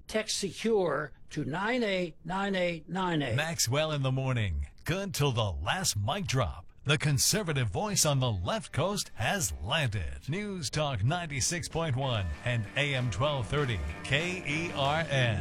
Text SECURE to 989898. Maxwell in the morning. Good till the last mic drop. The conservative voice on the left coast has landed. News Talk 96.1 and AM 1230 KERN.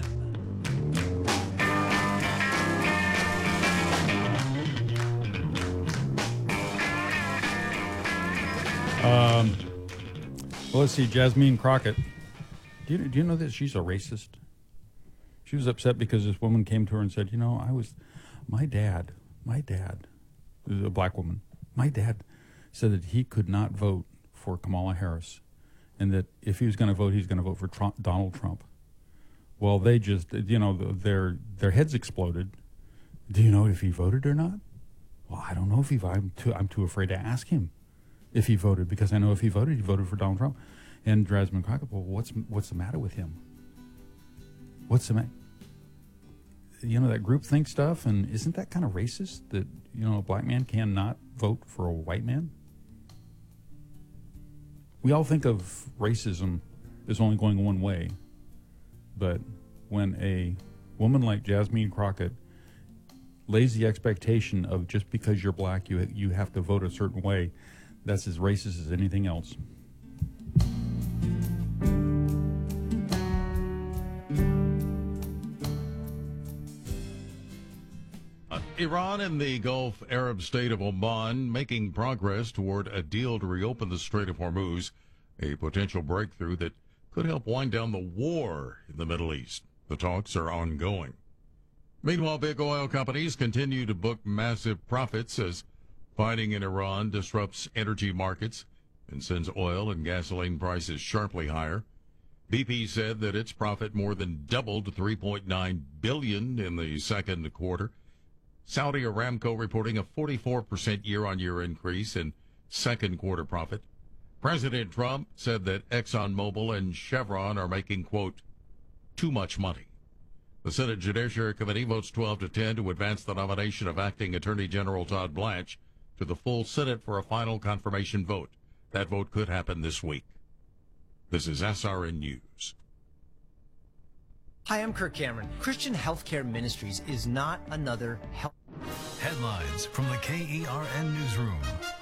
Well, let's see, Jasmine Crockett. Do you know that she's a racist? She was upset because this woman came to her and said, my dad, this is a black woman, my dad said that he could not vote for Kamala Harris and that if he was going to vote, he's going to vote for Donald Trump. Well, they just, their heads exploded. Do you know if he voted or not? Well, I don't know if I'm too afraid to ask him if he voted, because I know if he voted for Donald Trump. And Jasmine Crockett, well, what's the matter with him? What's the matter? That groupthink stuff, and isn't that kind of racist that, a black man cannot vote for a white man? We all think of racism as only going one way, but when a woman like Jasmine Crockett lays the expectation of just because you're black, you have to vote a certain way, that's as racist as anything else. Iran and the Gulf Arab state of Oman making progress toward a deal to reopen the Strait of Hormuz, a potential breakthrough that could help wind down the war in the Middle East. The talks are ongoing. Meanwhile, big oil companies continue to book massive profits as fighting in Iran disrupts energy markets and sends oil and gasoline prices sharply higher. BP said that its profit more than doubled to $3.9 billion in the second quarter. Saudi Aramco reporting a 44% year-on-year increase in second quarter profit. President Trump said that ExxonMobil and Chevron are making, quote, too much money. The Senate Judiciary Committee votes 12-10 to advance the nomination of Acting Attorney General Todd Blanche to the full Senate for a final confirmation vote. That vote could happen this week. This is SRN News. Hi, I'm Kirk Cameron. Christian Healthcare Ministries is not another health. Headlines from the KERN newsroom.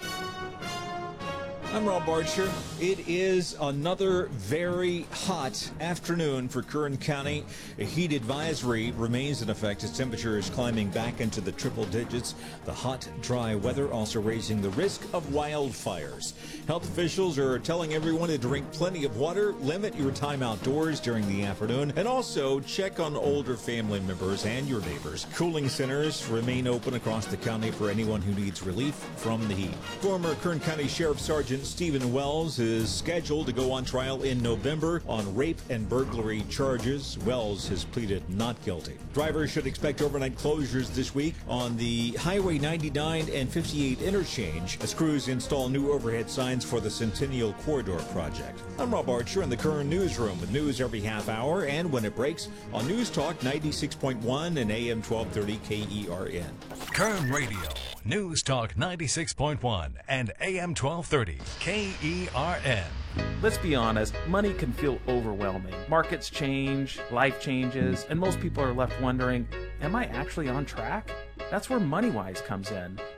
I'm Rob Barcher. It is another very hot afternoon for Kern County. A heat advisory remains in effect as temperatures climbing back into the triple digits. The hot, dry weather also raising the risk of wildfires. Health officials are telling everyone to drink plenty of water, limit your time outdoors during the afternoon, and also check on older family members and your neighbors. Cooling centers remain open across the county for anyone who needs relief from the heat. Former Kern County Sheriff Sergeant Stephen Wells is scheduled to go on trial in November on rape and burglary charges. Wells has pleaded not guilty. Drivers should expect overnight closures this week on the Highway 99 and 58 interchange as crews install new overhead signs for the Centennial Corridor project. I'm Rob Archer in the Kern Newsroom with news every half hour and when it breaks on News Talk 96.1 and AM 1230 KERN. Kern Radio, News Talk 96.1 and AM 1230 KERN. Let's be honest, money can feel overwhelming. Markets change, life changes, and most people are left wondering, am I actually on track? That's where MoneyWise comes in.